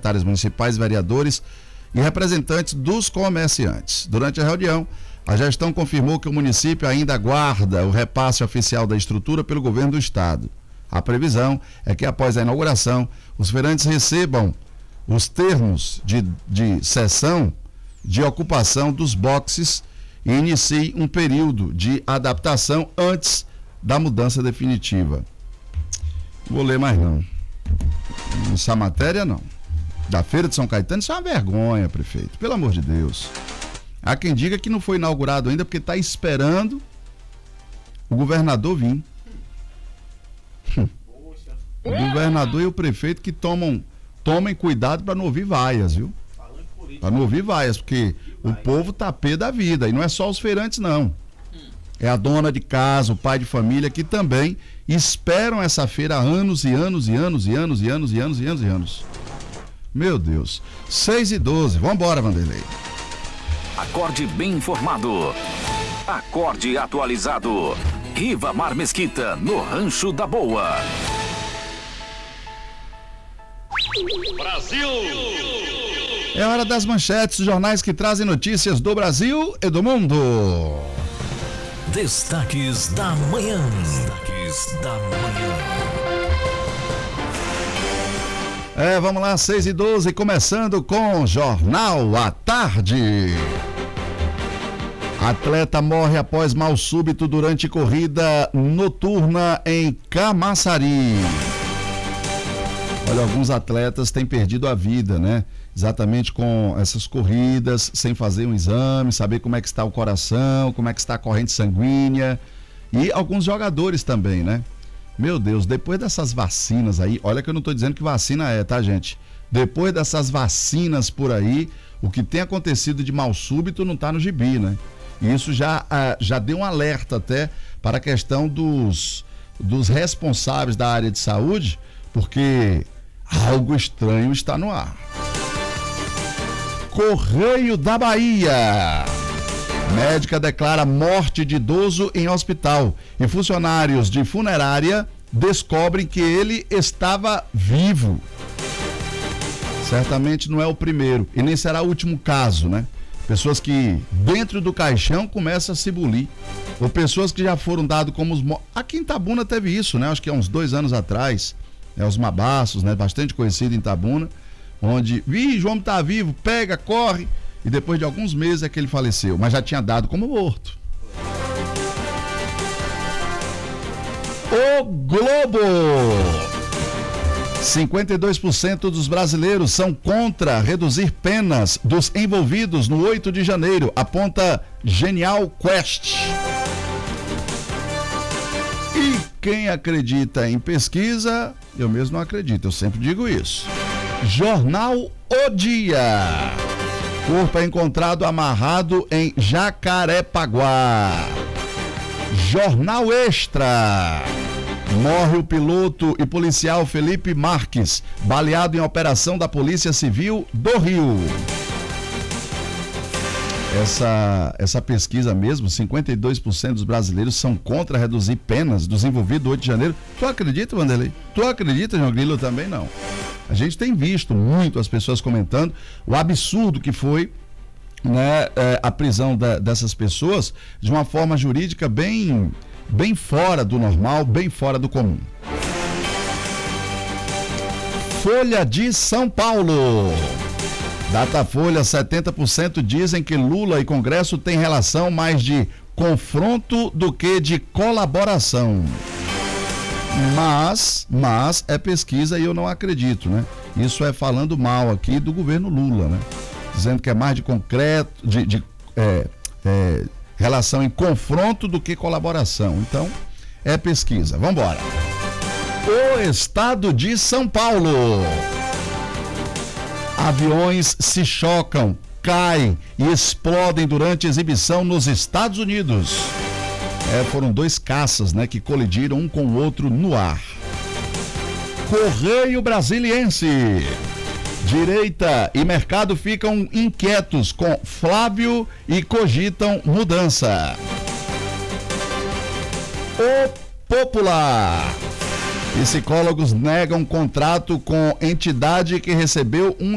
secretários municipais, vereadores e representantes dos comerciantes. Durante a reunião, a gestão confirmou que o município ainda aguarda o repasse oficial da estrutura pelo governo do estado. A previsão é que após a inauguração, os feirantes recebam os termos de cessão de ocupação dos boxes e iniciem um período de adaptação antes da mudança definitiva. Não vou ler mais não. Essa matéria não. Da Feira de São Caetano, isso é uma vergonha, prefeito. Pelo amor de Deus. Há quem diga que não foi inaugurado ainda porque está esperando o governador vir. O governador e o prefeito que tomem cuidado para não ouvir vaias, viu? Para não ouvir vaias, porque o povo tá pé da vida. E não é só os feirantes, não. É a dona de casa, o pai de família, que também esperam essa feira há anos e anos e anos e anos e anos e anos e anos e anos. Meu Deus. 6h12. Vambora, Vanderlei. Acorde bem informado. Acorde atualizado. Rivamar Mesquita, no Rancho da Boa. Brasil! É hora das manchetes, jornais que trazem notícias do Brasil e do mundo. Destaques da manhã. Destaques da manhã. Vamos lá, 6h12, começando com Jornal à Tarde. Atleta morre após mal súbito durante corrida noturna em Camaçari. Olha, alguns atletas têm perdido a vida, né? Exatamente com essas corridas, sem fazer um exame, saber como é que está o coração, como é que está a corrente sanguínea. E alguns jogadores também, né? Meu Deus, depois dessas vacinas aí, olha que eu não estou dizendo que vacina é, tá, gente? Depois dessas vacinas por aí, o que tem acontecido de mal súbito não está no gibi, né? E isso já deu um alerta até para a questão dos responsáveis da área de saúde, porque algo estranho está no ar. Correio da Bahia. Médica declara morte de idoso em hospital e funcionários de funerária descobrem que ele estava vivo. Certamente não é o primeiro e nem será o último caso, né? Pessoas que dentro do caixão começam a se bulir. Ou pessoas que já foram dados como os mortos. Aqui em Itabuna teve isso, né? Acho que há uns 2 anos atrás. Os Mabaços, né? Bastante conhecido em Itabuna. Onde, João tá vivo, pega, corre. E depois de alguns meses é que ele faleceu. Mas já tinha dado como morto. O Globo. 52% dos brasileiros são contra reduzir penas dos envolvidos no 8 de janeiro, aponta Genial Quest. E quem acredita em pesquisa, eu mesmo não acredito, eu sempre digo isso. Jornal O Dia. Corpo é encontrado amarrado em Jacarepaguá. Jornal Extra. Morre o piloto e policial Felipe Marques, baleado em operação da Polícia Civil do Rio. Essa pesquisa mesmo, 52% dos brasileiros são contra reduzir penas dos envolvidos do 8 de janeiro. Tu acredita, Vanderlei? Tu acredita, João Grilo? Também não. A gente tem visto muito as pessoas comentando o absurdo que foi, né, a prisão dessas pessoas de uma forma jurídica bem fora do normal, bem fora do comum. Folha de São Paulo. Datafolha, 70% dizem que Lula e Congresso têm relação mais de confronto do que de colaboração. Mas é pesquisa e eu não acredito, né? Isso é falando mal aqui do governo Lula, né? Dizendo que é mais de concreto, relação em confronto do que colaboração. Então, é pesquisa. Vamos embora. O estado de São Paulo. Aviões se chocam, caem e explodem durante exibição nos Estados Unidos. Foram 2 caças, né, que colidiram um com o outro no ar. Correio Brasiliense. Direita e mercado ficam inquietos com Flávio e cogitam mudança. O Popular. Psicólogos negam contrato com entidade que recebeu